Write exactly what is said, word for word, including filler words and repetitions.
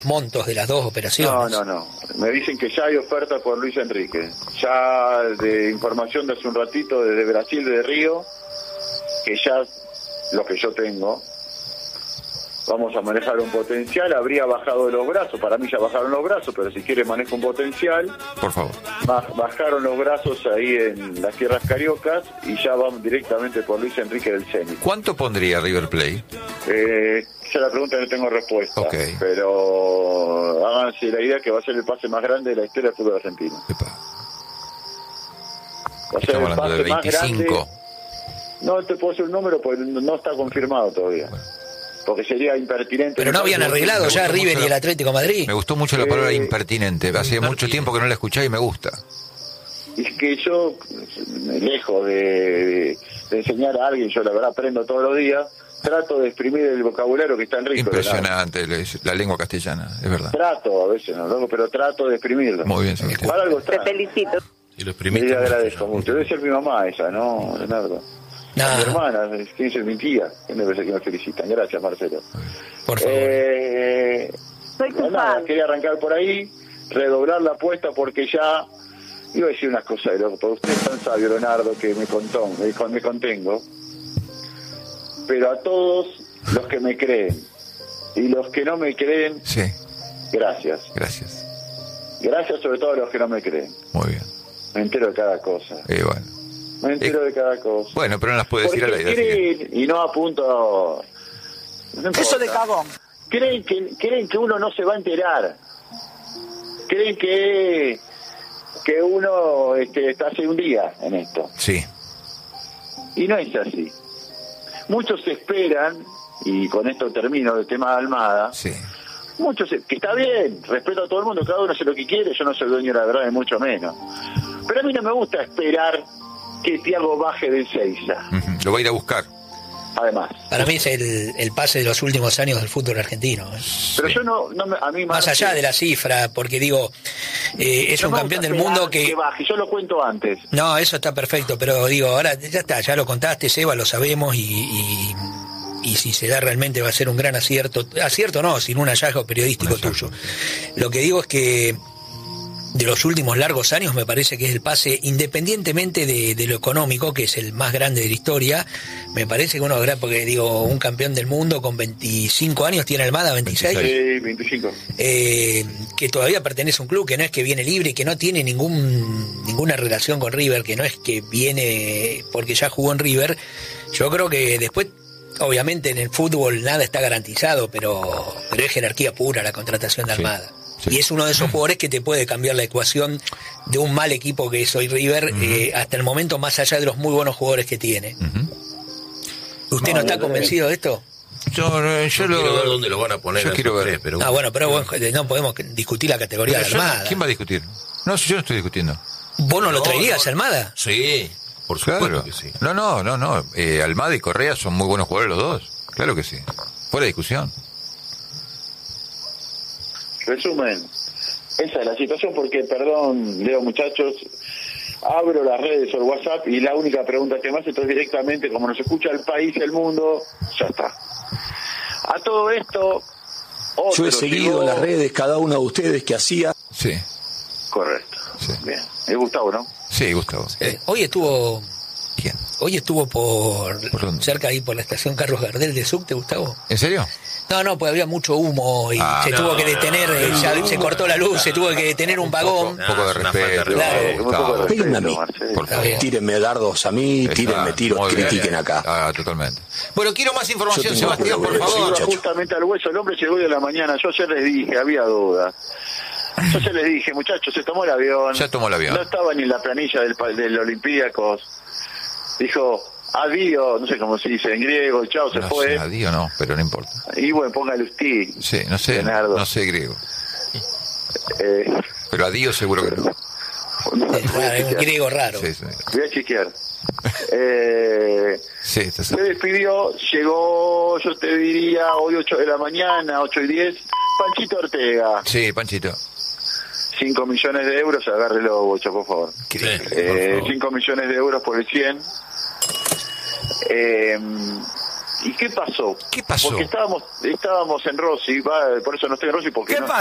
montos de las dos operaciones. No, no, no. Me dicen que ya hay oferta por Luis Enrique. Ya de información de hace un ratito desde Brasil, de Río, que ya lo que yo tengo, vamos a manejar un potencial. Habría bajado de los brazos, para mí ya bajaron los brazos, pero si quiere manejo un potencial. Por favor. Bajaron los brazos ahí en las tierras cariocas y ya van directamente por Luis Enrique del Zenit. ¿Cuánto pondría River Plate? Eh, esa es la pregunta, no tengo respuesta. Okay. Pero háganse la idea que va a ser el pase más grande de la historia del fútbol argentino. Epa. Va a ser el pase de veinticinco. Más grande. No te puedo decir un número porque no está confirmado todavía. Bueno. Porque sería impertinente. Pero no habían arreglado ya River y el Atlético de Madrid. Me gustó mucho la palabra eh, impertinente. Hace mucho tiempo que no la escuché y me gusta. Es que yo, lejos de, de, de enseñar a alguien, yo la verdad aprendo todos los días, trato de exprimir el vocabulario que está en Rico. Impresionante la lengua castellana, es verdad. Trato, a veces no, pero trato de exprimirlo. Muy bien, señor. Para algo está. Te felicito. Y lo exprimiste. Le agradezco mucho. Debe ser mi mamá esa, ¿no, Leonardo? Nah. Mi hermana, ¿quién es mi tía? ¿Quién debe ser que me felicitan? Gracias, Marcelo. Por favor. Eh, Soy tu no, nada, fan. quería arrancar por ahí, redoblar la apuesta porque ya iba a decir unas cosas de loco, pero usted es tan sabio, Leonardo, que me contó, me, me contengo. Pero a todos los que me creen y los que no me creen, sí. Gracias. Gracias. Gracias sobre todo a los que no me creen. Muy bien. Me entero de cada cosa. Eh, bueno. Me entero eh, de cada cosa. Bueno, pero no las puede decir a la idea. Creen, y no apunto... No Eso de cagón. Creen que, creen que uno no se va a enterar. Creen que, que uno este, está hace un día en esto. Sí. Y no es así. Muchos esperan, y con esto termino el tema de Almada, sí. Muchos, que está bien, respeto a todo el mundo, cada uno hace lo que quiere, yo no soy dueño de la verdad, ni mucho menos. Pero a mí no me gusta esperar que Thiago baje del Seiza. Uh-huh. Lo va a ir a buscar. Además. Para mí es el, el pase de los últimos años del fútbol argentino. ¿eh? Pero yo no, no me, a mí más, más allá que... de la cifra, porque digo, eh, es no un campeón del mundo que... que baje, yo lo cuento antes. No, eso está perfecto, pero digo, ahora ya está, ya lo contaste, Seba, lo sabemos y... y... y si se da realmente va a ser un gran acierto, acierto no, sin un hallazgo periodístico tuyo. Lo que digo es que de los últimos largos años me parece que es el pase, independientemente de, de lo económico, que es el más grande de la historia, me parece que uno, porque digo, un campeón del mundo con veinticinco años, ¿tiene Almada veintiséis? Sí, veinticinco. Eh, que todavía pertenece a un club, que no es que viene libre, que no tiene ningún ninguna relación con River, que no es que viene porque ya jugó en River. Yo creo que después, obviamente en el fútbol nada está garantizado, pero, pero es jerarquía pura la contratación de Almada. Sí. Sí. Y es uno de esos jugadores que te puede cambiar la ecuación de un mal equipo que es hoy River, uh-huh. eh, hasta el momento, más allá de los muy buenos jugadores que tiene. Uh-huh. ¿Usted no, no está convencido de esto? Yo, yo, yo lo, quiero ver dónde lo van a poner. Yo quiero ver. Tres, pero... Ah, bueno, pero bueno, no podemos discutir la categoría pero de Almada. Yo, ¿quién va a discutir? No, yo no estoy discutiendo. ¿Vos no, no lo traerías, no, Almada? Sí, por supuesto claro. que sí. No, no, no, no. Eh, Almada y Correa son muy buenos jugadores los dos. Claro que sí. Fuera de discusión. Resumen, esa es la situación porque, perdón, Leo, muchachos, abro las redes o el WhatsApp y la única pregunta que me hace es directamente, como nos escucha el país y el mundo, ya está. A todo esto... Yo he seguido llegó... las redes cada uno de ustedes que hacía... Sí. Correcto. Sí. Bien. Es Gustavo, ¿no? Sí, Gustavo. Eh, hoy estuvo... ¿Quién? Hoy estuvo por, ¿Por cerca ahí por la estación Carlos Gardel de Subte, Gustavo. ¿En serio? No, no, pues había mucho humo y ah, se no, tuvo que detener, no, no, ya no, se cortó la luz, se tuvo que detener un vagón. Un poco de respeto. Claro. Tírenme a mí. Tírenme dardos a mí, tírenme tiros, critiquen acá. Ah, totalmente. Bueno, quiero más información, Sebastián, por favor. Justamente al hueso, el hombre llegó de la mañana, yo ayer les dije, había dudas. Yo se les dije, muchachos, se tomó el avión. Ya tomó el avión. No estaba ni en la planilla del, del Olympiacos. Dijo... Adiós, no sé cómo se dice en griego, chao, se no fue. Sé, adiós no, pero no importa. Y bueno, póngale usted. Sí, no sé, Leonardo. no sé griego. Eh, pero adiós seguro que no. no es raro, es un griego raro. Sí, sí. Voy a chequear. eh, sí, se despidió, llegó, yo te diría, hoy ocho de la mañana, ocho y diez, Panchito Ortega. Sí, Panchito. cinco millones de euros, agárrelo, Bocha, por favor. Sí, eh, cinco millones de euros por el cien. Eh, ¿Y qué pasó? ¿Qué pasó? Porque estábamos estábamos en Rossi, va, por eso no estoy en Rossi, porque ¿Qué no pasó?